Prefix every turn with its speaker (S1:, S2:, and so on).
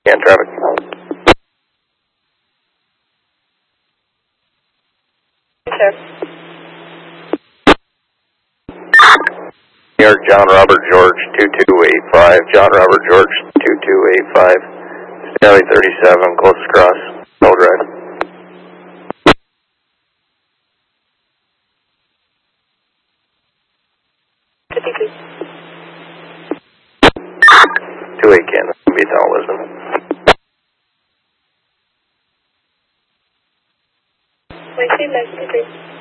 S1: And traffic.
S2: Sir.
S1: New York, John Robert George 2285. John Robert George 2285. Stanley 37, closest cross. No drive.
S2: Typically.
S1: 28 Canada. Be down Lisbon.
S2: My team,